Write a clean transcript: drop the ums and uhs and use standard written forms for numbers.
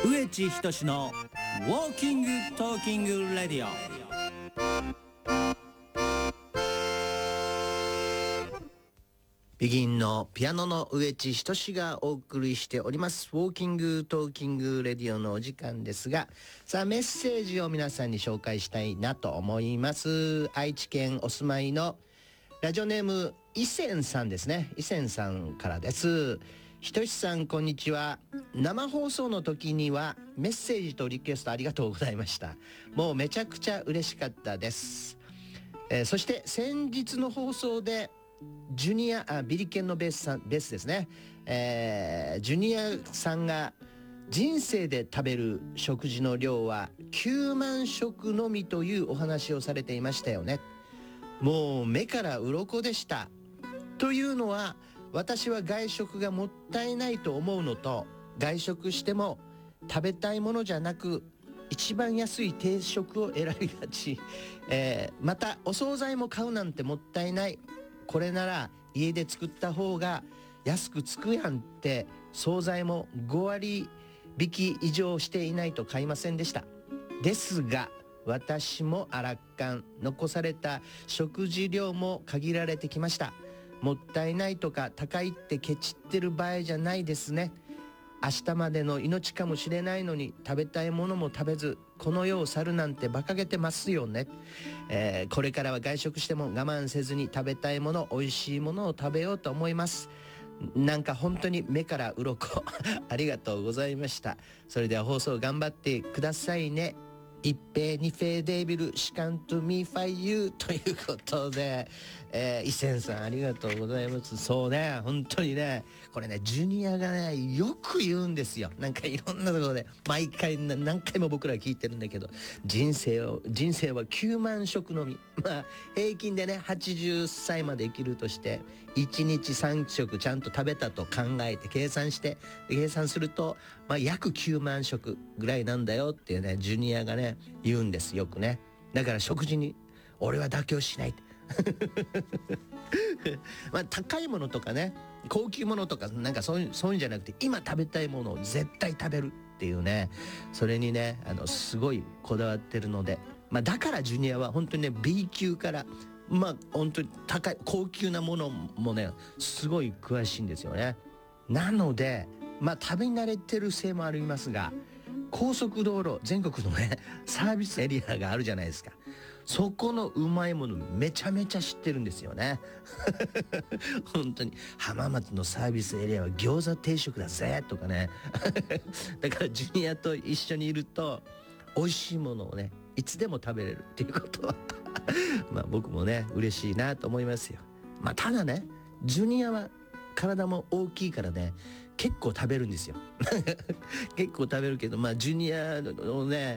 植地仁のウォーキングトーキングレディオ。 ビギンのピアノの植地仁がお送りしておりますウォーキングトーキングレディオのお時間ですが、さあメッセージを皆さんに紹介したいなと思います。愛知県お住まいのラジオネーム伊仙さんですね。伊仙さんからです。ひとしさんこんにちは。生放送の時にはメッセージとリクエストありがとうございました。もうめちゃくちゃ嬉しかったです。そして先日の放送でジュニアビリケンのベースですね、ジュニアさんが人生で食べる食事の量は9万食のみというお話をされていましたよね。もう目から鱗でした。というのは私は外食がもったいないと思うのと、外食しても食べたいものじゃなく一番安い定食を選びがち、またお惣菜も買うなんてもったいない、これなら家で作った方が安くつくやんって、惣菜も5割引き以上していないと買いませんでした。ですが私もアラッカン、残された食事量も限られてきました。もったいないとか高いってケチってる場合じゃないですね。明日までの命かもしれないのに食べたいものも食べずこの世を去るなんて馬鹿げてますよね。これからは外食しても我慢せずに食べたいもの、美味しいものを食べようと思います。なんか本当に目から鱗ありがとうございました。それでは放送頑張ってくださいね。一平二平デービルシカントミーファイユーということで、伊仙さんありがとうございます。そうね、本当にね、これねジュニアがねよく言うんですよ。なんかいろんなところで毎回何回も僕ら聞いてるんだけど、人生は9万食のみ、まあ平均でね80歳まで生きるとして1日3食ちゃんと食べたと考えて計算すると、まあ、約9万食ぐらいなんだよっていうねジュニアがね言うんですよくね。だから食事に俺は妥協しないまあ高いものとかね高級ものとかなんかそういうんじゃなくて、今食べたいものを絶対食べるっていうね、それにねすごいこだわってるので、まあだからジュニアは本当にね B 級からまあ本当に高い高級なものもねすごい詳しいんですよね。なのでまあ食べ慣れてるせいもありますが、高速道路全国のねサービスエリアがあるじゃないですか。そこのうまいものめちゃめちゃ知ってるんですよね本当に浜松のサービスエリアは餃子定食だぜとかねだからジュニアと一緒にいると美味しいものをねいつでも食べれるっていうことはまあ僕もね嬉しいなと思いますよ。まあただねジュニアは体も大きいからね結構食べるんですよ結構食べるけど、まあジュニアのね